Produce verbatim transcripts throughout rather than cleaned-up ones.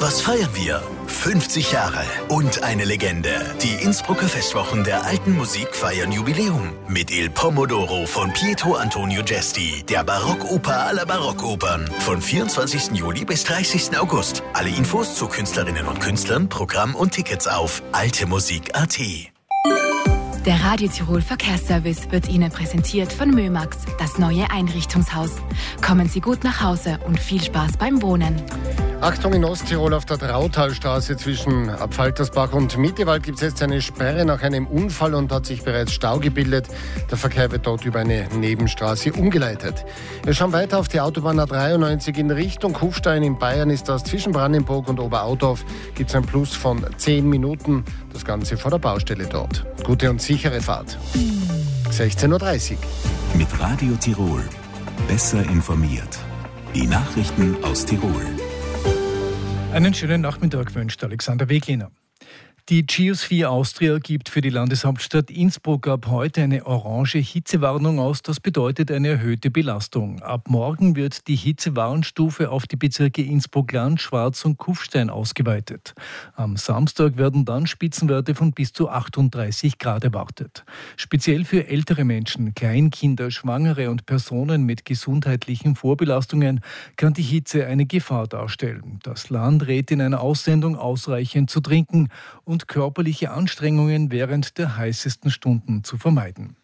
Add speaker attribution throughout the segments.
Speaker 1: Was feiern wir? fünfzig Jahre und eine Legende. Die Innsbrucker Festwochen der alten Musik feiern Jubiläum mit Il Pomodoro von Pietro Antonio Gesti, der Barockoper aller Barockopern, von vierundzwanzigsten Juli bis dreißigsten August. Alle Infos zu Künstlerinnen und Künstlern, Programm und Tickets auf altemusik punkt at.
Speaker 2: Der Radio Tirol Verkehrsservice wird Ihnen präsentiert von Mömax, das neue Einrichtungshaus. Kommen Sie gut nach Hause und viel Spaß beim Wohnen.
Speaker 3: Achtung, in Osttirol auf der Trautalstraße zwischen Pfaltersbach und Mittewald gibt es jetzt eine Sperre nach einem Unfall und hat sich bereits Stau gebildet. Der Verkehr wird dort über eine Nebenstraße umgeleitet. Wir schauen weiter auf die Autobahn A dreiundneunzig in Richtung Kufstein. In Bayern ist das zwischen Brandenburg und Oberaudorf. Gibt es ein Plus von zehn Minuten. Das Ganze vor der Baustelle dort. Gute und sichere Fahrt. sechzehn Uhr dreißig.
Speaker 4: Mit Radio Tirol. Besser informiert. Die Nachrichten aus Tirol.
Speaker 5: Einen schönen Nachmittag wünscht Alexander Wegliner. Die Geosphere Austria gibt für die Landeshauptstadt Innsbruck ab heute eine orange Hitzewarnung aus. Das bedeutet eine erhöhte Belastung. Ab morgen wird die Hitzewarnstufe auf die Bezirke Innsbruck-Land, Schwarz und Kufstein ausgeweitet. Am Samstag werden dann Spitzenwerte von bis zu achtunddreißig Grad erwartet. Speziell für ältere Menschen, Kleinkinder, Schwangere und Personen mit gesundheitlichen Vorbelastungen kann die Hitze eine Gefahr darstellen. Das Land rät in einer Aussendung, ausreichend zu trinken und körperliche Anstrengungen während der heißesten Stunden zu vermeiden.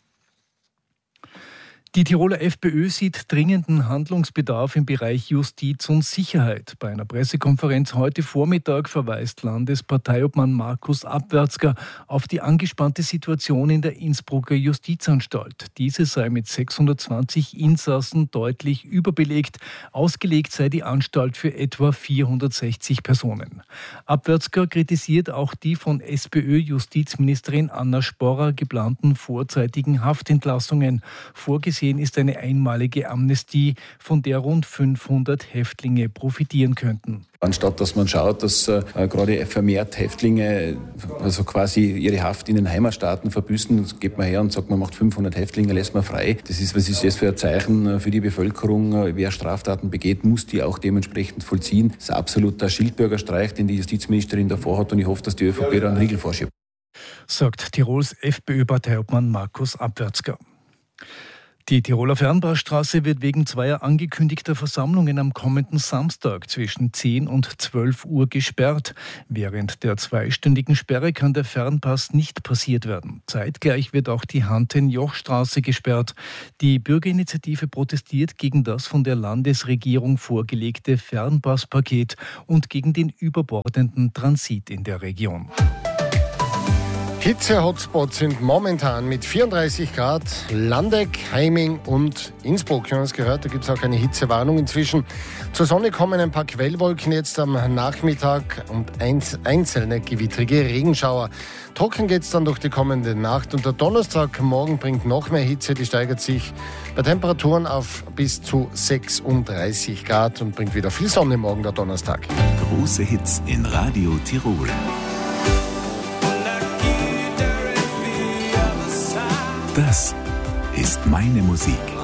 Speaker 5: Die Tiroler FPÖ sieht dringenden Handlungsbedarf im Bereich Justiz und Sicherheit. Bei einer Pressekonferenz heute Vormittag verweist Landesparteiobmann Markus Abwärtsger auf die angespannte Situation in der Innsbrucker Justizanstalt. Diese sei mit sechshundertzwanzig Insassen deutlich überbelegt. Ausgelegt sei die Anstalt für etwa vierhundertsechzig Personen. Abwärtsger kritisiert auch die von SPÖ-Justizministerin Anna Sporrer geplanten vorzeitigen Haftentlassungen. Vorgesehen ist eine einmalige Amnestie, von der rund fünfhundert Häftlinge profitieren könnten.
Speaker 6: Anstatt dass man schaut, dass äh, gerade vermehrt Häftlinge also quasi ihre Haft in den Heimatstaaten verbüßen, geht man her und sagt, man macht fünfhundert Häftlinge, lässt man frei. Das ist, was ist das für ein Zeichen für die Bevölkerung? Wer Straftaten begeht, muss die auch dementsprechend vollziehen. Das ist ein absoluter Schildbürgerstreich, den die Justizministerin davor hat, und ich hoffe, dass die ÖVP da einen Riegel vorschiebt.
Speaker 5: Sagt Tirols FPÖ-Parteiobmann Markus Abwärtsger. Die Tiroler Fernbahstraße wird wegen zweier angekündigter Versammlungen am kommenden Samstag zwischen zehn und zwölf Uhr gesperrt. Während der zweistündigen Sperre kann der Fernpass nicht passiert werden. Zeitgleich wird auch die Hanten-Joch-Straße gesperrt. Die Bürgerinitiative protestiert gegen das von der Landesregierung vorgelegte Fernpasspaket und gegen den überbordenden Transit in der Region.
Speaker 3: Hitze-Hotspots sind momentan mit vierunddreißig Grad Landeck, Heiming und Innsbruck. Wir haben es gehört, da gibt es auch eine Hitzewarnung inzwischen. Zur Sonne kommen ein paar Quellwolken jetzt am Nachmittag und einzelne gewittrige Regenschauer. Trocken geht es dann durch die kommende Nacht und der Donnerstagmorgen bringt noch mehr Hitze. Die steigert sich bei Temperaturen auf bis zu sechsunddreißig Grad und bringt wieder viel Sonne morgen, der Donnerstag.
Speaker 4: Große Hits in Radio Tirol. Das ist meine Musik.